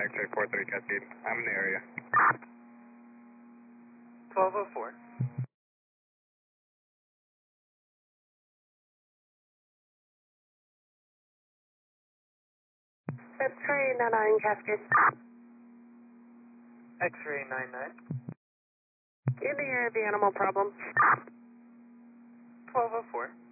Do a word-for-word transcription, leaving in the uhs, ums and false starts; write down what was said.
X-ray four three Cascade. I'm in the area. twelve oh four. X-ray nine nine Cascade. X-ray nine nine. In the area of the animal problem. twelve oh four.